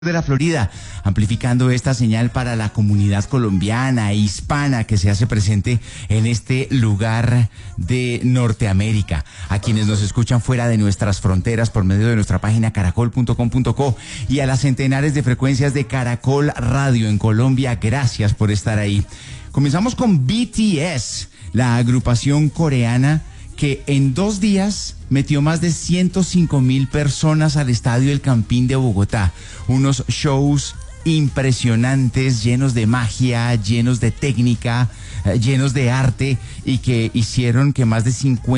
de la Florida, amplificando esta señal para la comunidad colombiana e hispana que se hace presente en este lugar de Norteamérica. A quienes nos escuchan fuera de nuestras fronteras por medio de nuestra página caracol.com.co y a las centenares de frecuencias de Caracol Radio en Colombia, gracias por estar ahí. Comenzamos con BTS, la agrupación coreana que en 2 días metió más de 105,000 personas al Estadio El Campín de Bogotá. Unos shows impresionantes, llenos de magia, llenos de técnica, llenos de arte, y que hicieron que más de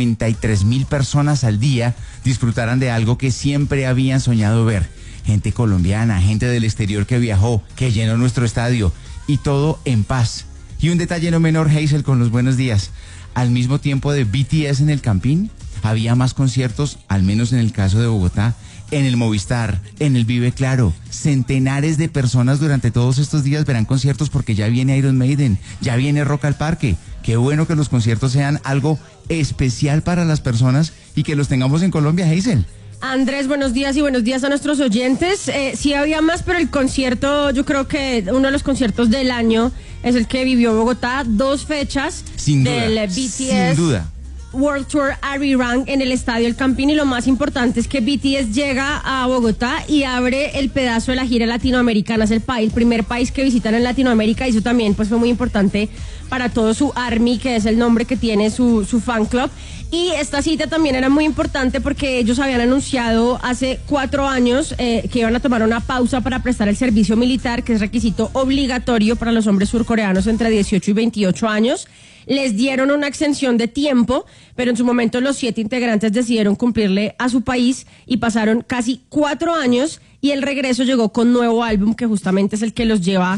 53,000 personas al día disfrutaran de algo que siempre habían soñado ver. Gente colombiana, gente del exterior que viajó, que llenó nuestro estadio, y todo en paz. Y un detalle no menor, Hazel, con los buenos días. Al mismo tiempo de BTS en el Campín, había más conciertos, al menos en el caso de Bogotá, en el Movistar, en el Vive Claro. Centenares de personas durante todos estos días verán conciertos porque ya viene Iron Maiden, ya viene Rock al Parque. Qué bueno que los conciertos sean algo especial para las personas y que los tengamos en Colombia, Hazel. Andrés, buenos días y buenos días a nuestros oyentes. Sí había más, pero el concierto, yo creo que uno de los conciertos del año es el que vivió Bogotá. 2 fechas sin duda, del BTS. Sin duda. World Tour Arirang en el Estadio El Campín, y lo más importante es que BTS llega a Bogotá y abre el pedazo de la gira latinoamericana. Es el primer país que visitan en Latinoamérica, y eso también pues fue muy importante para todo su ARMY, que es el nombre que tiene su fan club. Y esta cita también era muy importante porque ellos habían anunciado hace 4 años que iban a tomar una pausa para prestar el servicio militar, que es requisito obligatorio para los hombres surcoreanos entre 18 y 28 años. Les dieron una extensión de tiempo, pero en su momento los 7 integrantes decidieron cumplirle a su país y pasaron casi 4 años, y el regreso llegó con nuevo álbum, que justamente es el que los lleva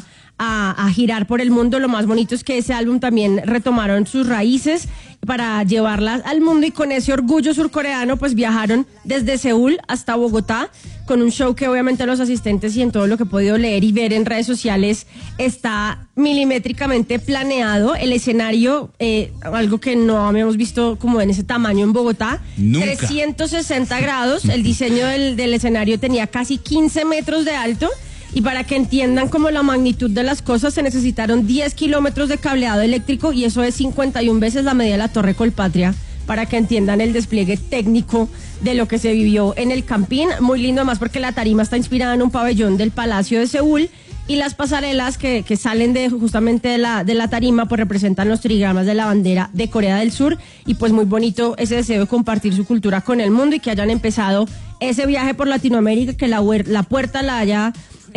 a girar por el mundo. Lo más bonito es que ese álbum también retomaron sus raíces para llevarlas al mundo, y con ese orgullo surcoreano pues viajaron desde Seúl hasta Bogotá con un show que obviamente los asistentes y en todo lo que he podido leer y ver en redes sociales está milimétricamente planeado. El escenario, algo que no habíamos visto como en ese tamaño en Bogotá. Nunca. 360 grados, el diseño del escenario tenía casi 15 metros de alto. Y para que entiendan como la magnitud de las cosas, se necesitaron 10 kilómetros de cableado eléctrico, y eso es 51 veces la medida de la Torre Colpatria, para que entiendan el despliegue técnico de lo que se vivió en el Campín. Muy lindo además porque la tarima está inspirada en un pabellón del Palacio de Seúl, y las pasarelas que salen justamente de la tarima pues representan los trigramas de la bandera de Corea del Sur, y pues muy bonito ese deseo de compartir su cultura con el mundo, y que hayan empezado ese viaje por Latinoamérica, que la puerta la haya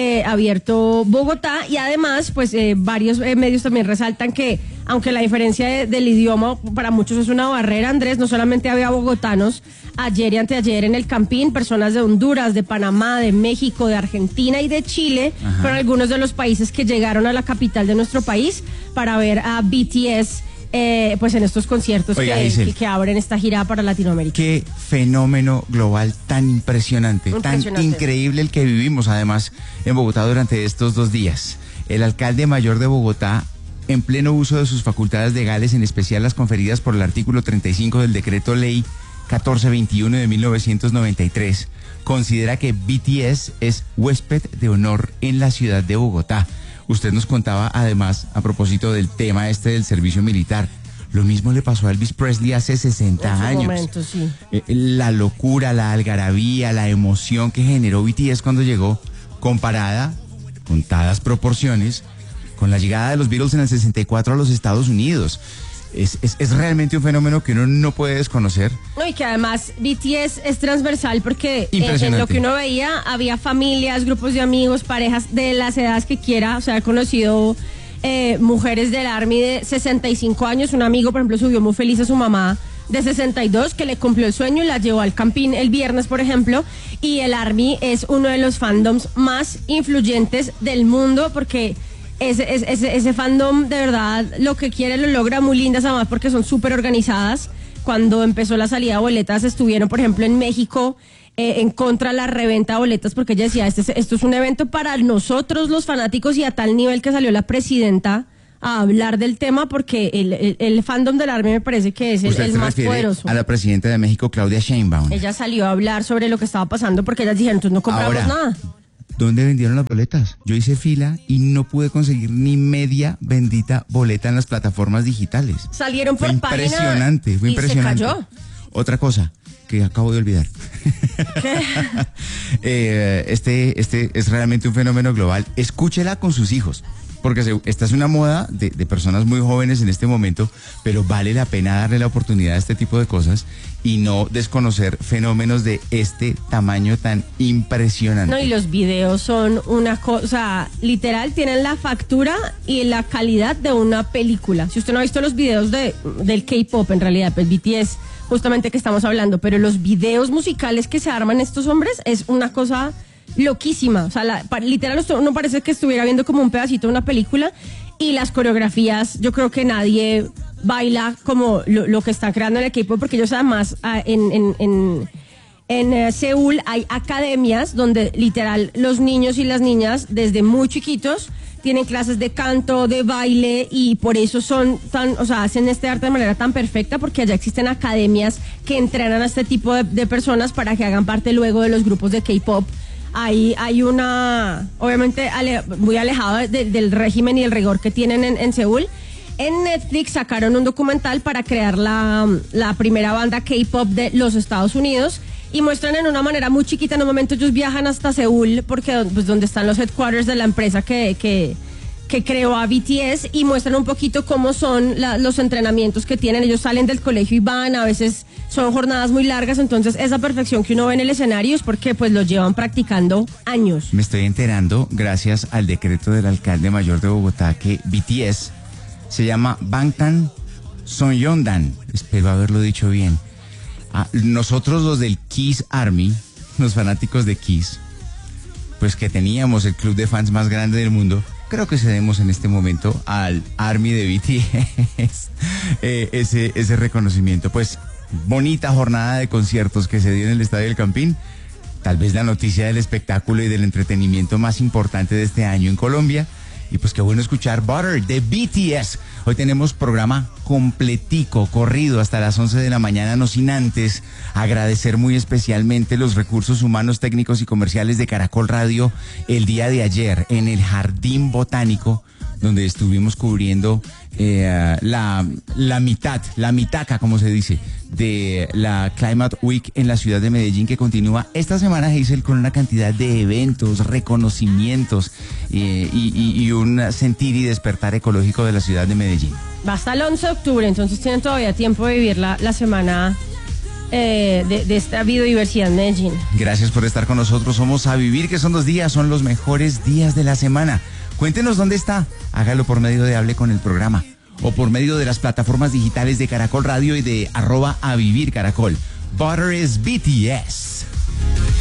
abierto Bogotá. Y además pues varios medios también resaltan que aunque la diferencia del idioma para muchos es una barrera, Andrés, no solamente había bogotanos ayer y anteayer en el Campín, personas de Honduras, de Panamá, de México, de Argentina y de Chile. Ajá. Fueron algunos de los países que llegaron a la capital de nuestro país para ver a BTS pues en estos conciertos. Oiga, que abren esta gira para Latinoamérica. Qué fenómeno global tan impresionante, tan increíble el que vivimos además en Bogotá durante estos 2 días. El alcalde mayor de Bogotá, en pleno uso de sus facultades legales, en especial las conferidas por el artículo 35 del decreto ley 1421 de 1993, considera que BTS es huésped de honor en la ciudad de Bogotá. Usted nos contaba además, a propósito del tema del servicio militar, lo mismo le pasó a Elvis Presley hace 60 años. Momento, sí. La locura, la algarabía, la emoción que generó BTS cuando llegó, comparada, contadas proporciones, con la llegada de los Beatles en el 64 a los Estados Unidos. Es realmente un fenómeno que uno no puede desconocer. No, y que además BTS es transversal porque en lo que uno veía había familias, grupos de amigos, parejas de las edades que quiera. O sea, he conocido mujeres del ARMY de 65 años. Un amigo, por ejemplo, subió muy feliz a su mamá de 62, que le cumplió el sueño y la llevó al Campín el viernes, por ejemplo. Y el ARMY es uno de los fandoms más influyentes del mundo, porque ese fandom de verdad lo que quiere lo logra. Muy lindas además porque son súper organizadas. Cuando empezó la salida de boletas estuvieron, por ejemplo, en México en contra de la reventa de boletas, porque ella decía, esto es un evento para nosotros los fanáticos, y a tal nivel que salió la presidenta a hablar del tema, porque el fandom del ARMY me parece que es el más poderoso. A la presidenta de México, Claudia Sheinbaum. Ella salió a hablar sobre lo que estaba pasando porque ellas dijeron, entonces no compramos nada. ¿Dónde vendieron las boletas? Yo hice fila y no pude conseguir ni media bendita boleta en las plataformas digitales. Salieron por fue página impresionante, fue y impresionante. se cayó. Otra cosa que acabo de olvidar. Este es realmente un fenómeno global. Escúchela con sus hijos, porque esta es una moda de personas muy jóvenes en este momento, pero vale la pena darle la oportunidad a este tipo de cosas y no desconocer fenómenos de este tamaño tan impresionante. No, y los videos son una cosa, literal, tienen la factura y la calidad de una película. Si usted no ha visto los videos del K-pop, en realidad, pues BTS, justamente que estamos hablando, pero los videos musicales que se arman estos hombres es una cosa loquísima. O sea, literal, no parece que estuviera viendo como un pedacito de una película, y las coreografías, yo creo que nadie baila como lo que están creando en el K-pop, porque ellos además en Seúl hay academias donde literal los niños y las niñas desde muy chiquitos tienen clases de canto, de baile, y por eso hacen este arte de manera tan perfecta, porque allá existen academias que entrenan a este tipo de personas para que hagan parte luego de los grupos de K-pop. Hay una, obviamente muy alejado del régimen y el rigor que tienen en Seúl. En Netflix sacaron un documental para crear la primera banda K-pop de los Estados Unidos, y muestran en una manera muy chiquita. En un momento ellos viajan hasta Seúl, porque pues donde están los headquarters de la empresa que creó a BTS, y muestran un poquito cómo son los entrenamientos que tienen. Ellos salen del colegio y van, a veces son jornadas muy largas, entonces esa perfección que uno ve en el escenario es porque pues lo llevan practicando años. Me estoy enterando, gracias al decreto del alcalde mayor de Bogotá, que BTS se llama Bangtan Sonyeondan. Espero haberlo dicho bien. Nosotros los del Kiss Army, los fanáticos de Kiss, pues que teníamos el club de fans más grande del mundo, creo que cedemos en este momento al Army de BTS ese reconocimiento. Pues bonita jornada de conciertos que se dio en el Estadio del Campín. Tal vez la noticia del espectáculo y del entretenimiento más importante de este año en Colombia. Y pues qué bueno escuchar Butter de BTS. Hoy tenemos programa completico, corrido hasta las 11 de la mañana, no sin antes agradecer muy especialmente los recursos humanos, técnicos y comerciales de Caracol Radio el día de ayer en el Jardín Botánico, donde estuvimos cubriendo la mitaca, como se dice, de la Climate Week en la ciudad de Medellín, que continúa esta semana, Hazel, con una cantidad de eventos, reconocimientos y un sentir y despertar ecológico de la ciudad de Medellín. Va hasta el 11 de octubre, entonces tienen todavía tiempo de vivir la semana de esta biodiversidad en Medellín. Gracias por estar con nosotros. Somos A Vivir, que son 2 días, son los mejores días de la semana. Cuéntenos dónde está. Hágalo por medio de Hable con el Programa o por medio de las plataformas digitales de Caracol Radio y de @avivircaracol. Butter is BTS.